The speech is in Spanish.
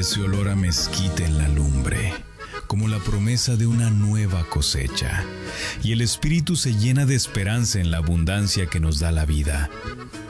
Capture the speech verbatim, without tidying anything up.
ese olor a mezquite en la lumbre, como la promesa de una nueva cosecha, y el espíritu se llena de esperanza en la abundancia que nos da la vida.